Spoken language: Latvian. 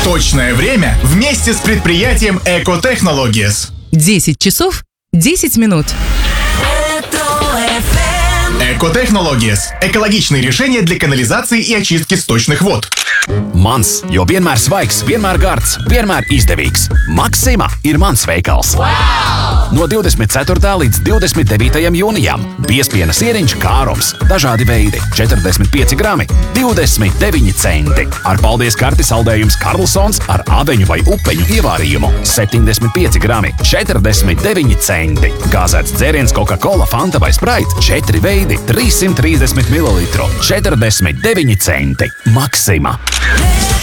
Точное время вместе с предприятием Eco Technologies. 10 часов 10 минут. Eco Technologies – экологичные решения для канализации и очистки сточных вод. Mans, jo vienmēr svaigs, vienmēr gards, vienmēr izdevīgs. Maxima ir mans veikals. Wow! No 24. līdz 29. jūnijam biezpiena sieriņš kārums, dažādi veidi, 45 grami, 29 centi. Ar paldies karti saldējums Karlsons ar aveņu vai upeņu ievārījumu, 75 grami, 49 centi. Gāzēts dzēriens Coca-Cola, Fanta vai Sprite, 4 veidi, 330 ml, 49 centi. Maxima.